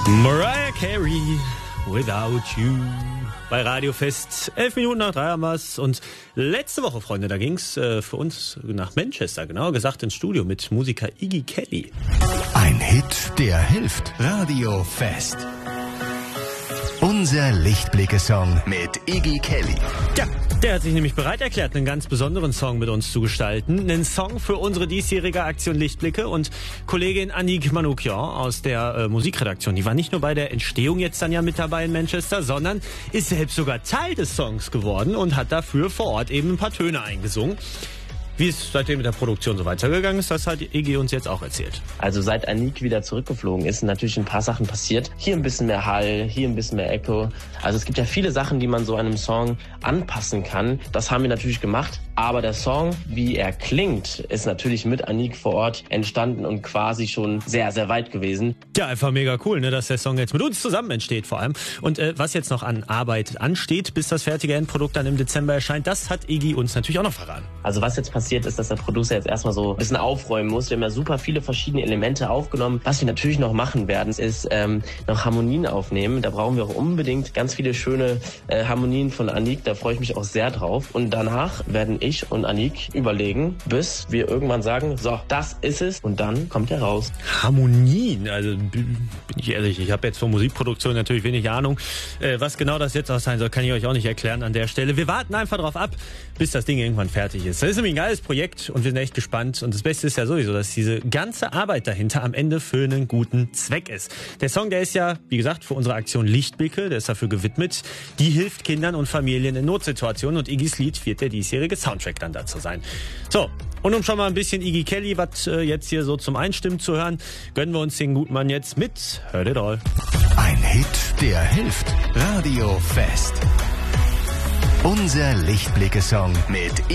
Mariah Carey, Without You. Bei Radio Fest, 11 Minuten nach 3 haben wir's. Und letzte Woche, Freunde, da ging's für uns nach Manchester, genauer gesagt ins Studio mit Musiker Iggy Kelly. Ein Hit, der hilft. Radio Fest. Unser Lichtblicke-Song mit Iggy Kelly. Ja, der hat sich nämlich bereit erklärt, einen ganz besonderen Song mit uns zu gestalten. Einen Song für unsere diesjährige Aktion Lichtblicke. Und Kollegin Annick Manoukian aus der Musikredaktion, die war nicht nur bei der Entstehung jetzt dann ja mit dabei in Manchester, sondern ist selbst sogar Teil des Songs geworden und hat dafür vor Ort eben ein paar Töne eingesungen. Wie es seitdem mit der Produktion so weitergegangen ist, das hat Iggy uns jetzt auch erzählt. Also seit Annick wieder zurückgeflogen ist, sind natürlich ein paar Sachen passiert. Hier ein bisschen mehr Hall, hier ein bisschen mehr Echo. Also es gibt ja viele Sachen, die man so einem Song anpassen kann. Das haben wir natürlich gemacht. Aber der Song, wie er klingt, ist natürlich mit Annick vor Ort entstanden und quasi schon sehr, sehr weit gewesen. Ja, einfach mega cool, ne, dass der Song jetzt mit uns zusammen entsteht vor allem. Und was jetzt noch an Arbeit ansteht, bis das fertige Endprodukt dann im Dezember erscheint, das hat Iggy uns natürlich auch noch verraten. Also was jetzt passiert ist, dass der Producer jetzt erstmal so ein bisschen aufräumen muss. Wir haben ja super viele verschiedene Elemente aufgenommen. Was wir natürlich noch machen werden, ist noch Harmonien aufnehmen. Da brauchen wir auch unbedingt ganz viele schöne Harmonien von Annick. Da freue ich mich auch sehr drauf. Und danach werden ich und Annick überlegen, bis wir irgendwann sagen, so, das ist es. Und dann kommt er raus. Harmonien, also bin ich ehrlich, ich habe jetzt von Musikproduktion natürlich wenig Ahnung. Was genau das jetzt auch sein soll, kann ich euch auch nicht erklären an der Stelle. Wir warten einfach drauf ab, bis das Ding irgendwann fertig ist. Das ist nämlich ein geiles Projekt und wir sind echt gespannt. Und das Beste ist ja sowieso, dass diese ganze Arbeit dahinter am Ende für einen guten Zweck ist. Der Song, der ist ja, wie gesagt, für unsere Aktion Lichtblicke, der ist dafür gewidmet. Die hilft Kindern und Familien in Notsituationen und Iggys Lied wird der diesjährige Soundtrack dann dazu sein. So, und um schon mal ein bisschen Iggy Kelly, was jetzt hier so zum Einstimmen zu hören, gönnen wir uns den guten Mann jetzt mit Heard It All. Ein Hit, der hilft. Radio Fest. Unser Lichtblicke-Song mit